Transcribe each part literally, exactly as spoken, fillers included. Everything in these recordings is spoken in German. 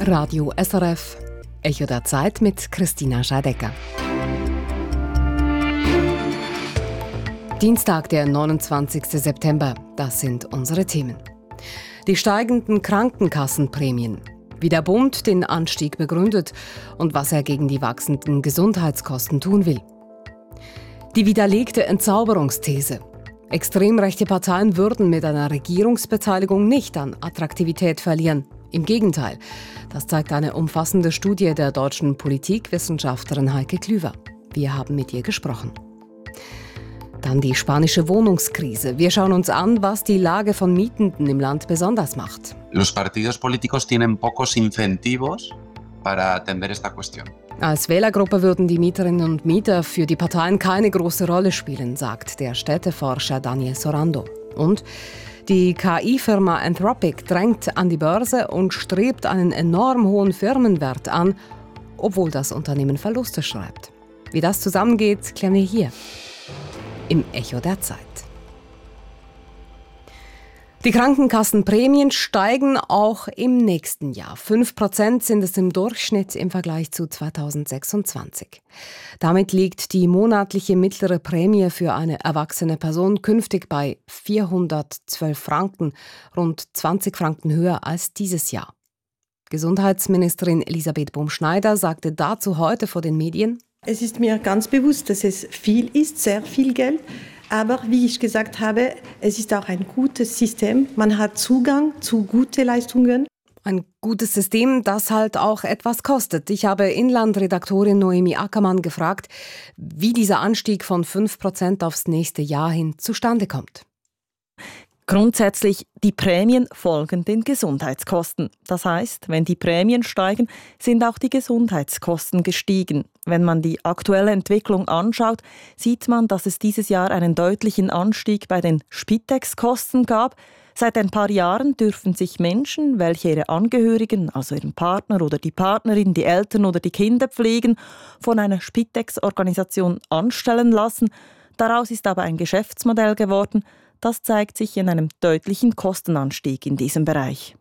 Radio S R F, Echo der Zeit mit Christina Scheidecker. Dienstag, der neunundzwanzigsten September, das sind unsere Themen. Die steigenden Krankenkassenprämien, wie der Bund den Anstieg begründet und was er gegen die wachsenden Gesundheitskosten tun will. Die widerlegte Entzauberungsthese. Extrem rechte Parteien würden mit einer Regierungsbeteiligung nicht an Attraktivität verlieren. Im Gegenteil, das zeigt eine umfassende Studie der deutschen Politikwissenschaftlerin Heike Klüver. Wir haben mit ihr gesprochen. Dann die spanische Wohnungskrise. Wir schauen uns an, was die Lage von Mietenden im Land besonders macht. Los partidos políticos tienen pocos incentivos para atender esta cuestión. Als Wählergruppe würden die Mieterinnen und Mieter für die Parteien keine große Rolle spielen, sagt der Städteforscher Daniel Sorando. Und die K I-Firma Anthropic drängt an die Börse und strebt einen enorm hohen Firmenwert an, obwohl das Unternehmen Verluste schreibt. Wie das zusammengeht, klären wir hier im Echo der Zeit. Die Krankenkassenprämien steigen auch im nächsten Jahr. fünf Prozent sind es im Durchschnitt im Vergleich zu zweitausendsechsundzwanzig. Damit liegt die monatliche mittlere Prämie für eine erwachsene Person künftig bei vierhundertzwölf Franken, rund zwanzig Franken höher als dieses Jahr. Gesundheitsministerin Elisabeth Bohm-Schneider sagte dazu heute vor den Medien: Es ist mir ganz bewusst, dass es viel ist, sehr viel Geld. Aber wie ich gesagt habe, es ist auch ein gutes System. Man hat Zugang zu guten Leistungen. Ein gutes System, das halt auch etwas kostet. Ich habe Inlandredaktorin Noemi Ackermann gefragt, wie dieser Anstieg von fünf Prozent aufs nächste Jahr hin zustande kommt. Grundsätzlich, die Prämien folgen den Gesundheitskosten. Das heißt, wenn die Prämien steigen, sind auch die Gesundheitskosten gestiegen. Wenn man die aktuelle Entwicklung anschaut, sieht man, dass es dieses Jahr einen deutlichen Anstieg bei den Spitex-Kosten gab. Seit ein paar Jahren dürfen sich Menschen, welche ihre Angehörigen, also ihren Partner oder die Partnerin, die Eltern oder die Kinder pflegen, von einer Spitex-Organisation anstellen lassen. Daraus ist aber ein Geschäftsmodell geworden. Das zeigt sich in einem deutlichen Kostenanstieg in diesem Bereich.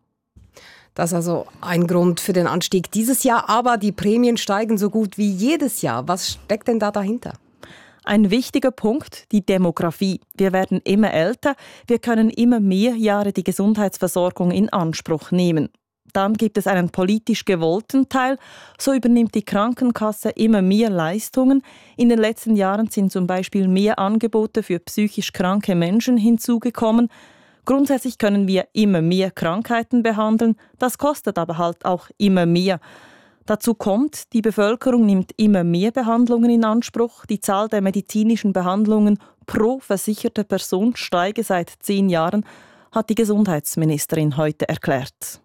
Das ist also ein Grund für den Anstieg dieses Jahr, aber die Prämien steigen so gut wie jedes Jahr. Was steckt denn da dahinter? Ein wichtiger Punkt, die Demografie. Wir werden immer älter, wir können immer mehr Jahre die Gesundheitsversorgung in Anspruch nehmen. Dann gibt es einen politisch gewollten Teil. So übernimmt die Krankenkasse immer mehr Leistungen. In den letzten Jahren sind zum Beispiel mehr Angebote für psychisch kranke Menschen hinzugekommen. Grundsätzlich können wir immer mehr Krankheiten behandeln. Das kostet aber halt auch immer mehr. Dazu kommt, die Bevölkerung nimmt immer mehr Behandlungen in Anspruch. Die Zahl der medizinischen Behandlungen pro versicherte Person steige seit zehn Jahren, hat die Gesundheitsministerin heute erklärt.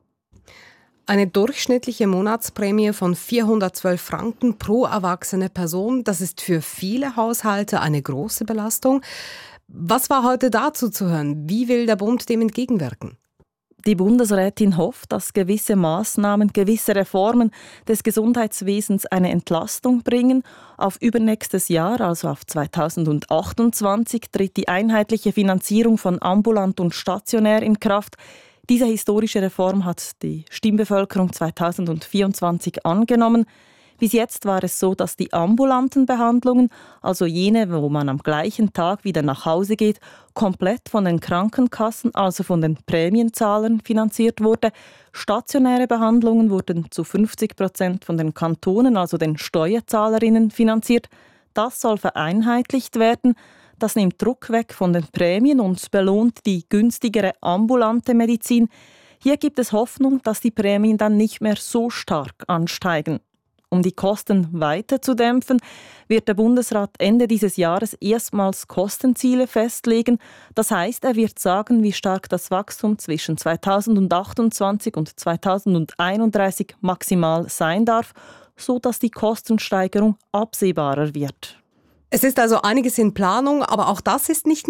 Eine durchschnittliche Monatsprämie von vierhundertzwölf Franken pro erwachsene Person, das ist für viele Haushalte eine große Belastung. Was war heute dazu zu hören? Wie will der Bund dem entgegenwirken? Die Bundesrätin hofft, dass gewisse Maßnahmen, gewisse Reformen des Gesundheitswesens eine Entlastung bringen. Auf übernächstes Jahr, also auf zweitausendachtundzwanzig, tritt die einheitliche Finanzierung von ambulant und stationär in Kraft. Diese historische Reform hat die Stimmbevölkerung zweitausendvierundzwanzig angenommen. Bis jetzt war es so, dass die ambulanten Behandlungen, also jene, wo man am gleichen Tag wieder nach Hause geht, komplett von den Krankenkassen, also von den Prämienzahlern finanziert wurde. Stationäre Behandlungen wurden zu fünfzig Prozent von den Kantonen, also den Steuerzahlerinnen, finanziert. Das soll vereinheitlicht werden. Das nimmt Druck weg von den Prämien und belohnt die günstigere ambulante Medizin. Hier gibt es Hoffnung, dass die Prämien dann nicht mehr so stark ansteigen. Um die Kosten weiter zu dämpfen, wird der Bundesrat Ende dieses Jahres erstmals Kostenziele festlegen. Das heißt, er wird sagen, wie stark das Wachstum zwischen zweitausendachtundzwanzig und zweitausendeinunddreißig maximal sein darf, sodass die Kostensteigerung absehbarer wird. Es ist also einiges in Planung, aber auch das ist nicht